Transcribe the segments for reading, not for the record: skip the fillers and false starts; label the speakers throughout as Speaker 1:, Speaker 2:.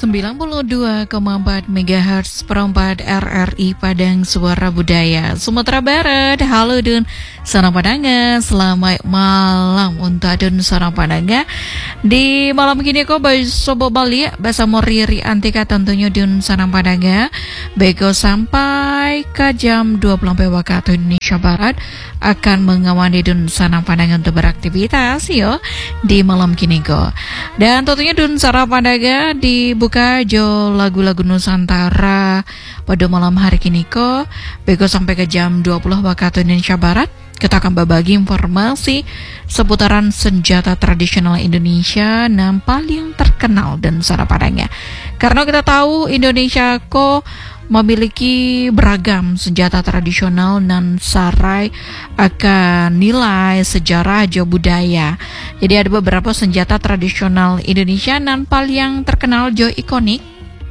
Speaker 1: 92,4 MHz perempat RRI Padang Suara Budaya Sumatera Barat. Halo Dun Sarang Padanga, selamat malam untuk Dun Sarang Padanga. Di malam ini kok Sobo Bali bahasa Moriri Antika tentunya Dun Sarang Padanga bego sampai ke jam 20 waktu Indonesia Barat akan mengawali Dun Sarang Padanga untuk beraktivitas yo di malam kini kok. Dan tentunya Dun Sarang Padanga dibuka jo lagu-lagu Nusantara pada malam hari kini kok bego sampai ke jam 20 waktu Indonesia Barat. Kita akan berbagi informasi seputaran senjata tradisional Indonesia yang paling terkenal dan sarapannya. Karena kita tahu Indonesia kok memiliki beragam senjata tradisional dan sarai akan nilai sejarah jo budaya. Jadi ada beberapa senjata tradisional Indonesia yang paling terkenal jo ikonik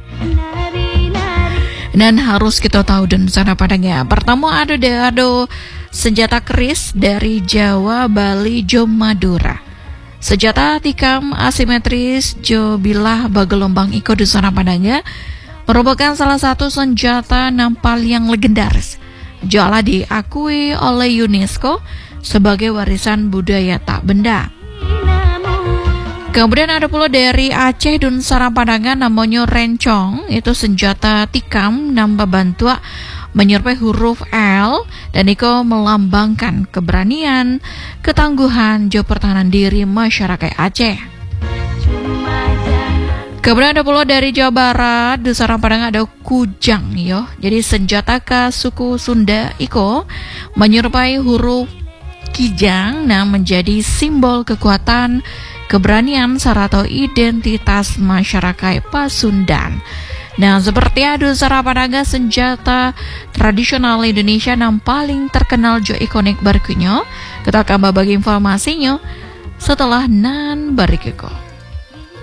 Speaker 1: dan harus kita tahu dan sarapannya. Pertama ada senjata keris dari Jawa, Bali, jo Madura. Senjata tikam asimetris jo bilah bagelombang iko di sana padanya merupakan salah satu senjata nampal yang legendaris. Jolah diakui oleh UNESCO sebagai warisan budaya tak benda. Kemudian ada pula dari Aceh dan Sarapandangan namanya rencong. Itu senjata tikam nambah bantua menyerupai huruf L dan itu melambangkan keberanian, ketangguhan, jo pertahanan diri masyarakat Aceh. Kemudian ada pula dari Jawa Barat, di Sarapandangan ada kujang yo. Jadi senjata ke suku Sunda iko menyerupai huruf kijang nah menjadi simbol kekuatan, keberanian serta identitas masyarakat Pasundan. Nah, seperti ada Sarapandaga senjata tradisional Indonesia yang paling terkenal jo ikonik berikutnya. Kita akan berbagi informasinya setelah nan berikut.